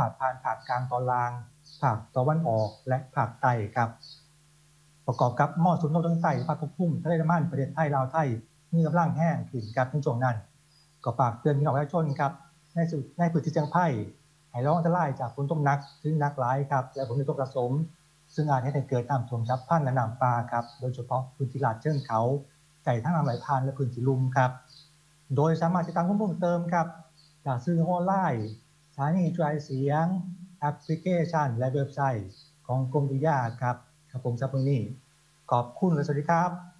ผาดผ่านภาคกลางตอนล่างภาคตะวันออกและภาคใต้ครับประกอบกับมรสุมตะวันตกใต้พัดปกคลุมทะเลอันดามันประเทศไทยลาวไทยมีกำลังแห้งขึ้นครับในช่วงนั้นก็ฝากเตือนพี่น้องประชาชนครับในพื้นที่เสี่ยงภัยให้ระวังอันตรายจากฝนตกหนักถึงหนักหลายครับและฝนตกสะสมซึ่งอาจให้เกิดน้ำท่วมฉับพลันและน้ำป่าครับโดยเฉพาะพื้นที่ลาดเชิงเขาไก่ทั้งน้ำไหลผ่านและพื้นที่ลุ่มครับโดยสามารถติดตามข้อมูลเติมครับจากสื่อออนไลน์สถานีกระจายเสียงแอปพลิเคชันและเว็บไซต์ของกรมอุทยานครับผมซับตรงนี้ขอบคุณและสวัสดีครับ